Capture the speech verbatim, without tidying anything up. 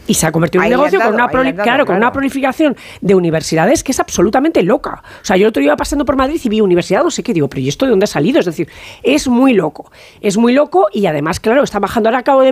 Y se ha convertido en un negocio dado, con, una proli- dado, claro, claro. con una prolificación de universidades que es absolutamente loca. O sea, yo el otro día iba pasando por Madrid y vi universidad, no sé qué, digo, pero ¿y esto de dónde ha salido? Es decir, es muy loco, es muy loco y además, claro, está bajando. Ahora acabo de